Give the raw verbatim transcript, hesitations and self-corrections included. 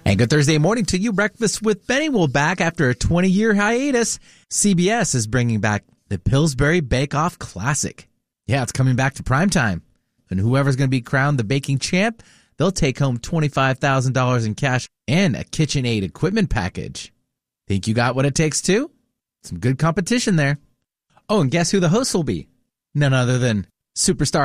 And good Thursday morning to you. Breakfast with Benny will back after a twenty-year hiatus. C B S is bringing back the Pillsbury Bake Off Classic. Yeah, it's coming back to primetime. And whoever's going to be crowned the baking champ, they'll take home twenty-five thousand dollars in cash and a KitchenAid equipment package. Think you got what it takes, too? Some good competition there. Oh, and guess who the host will be? None other than superstar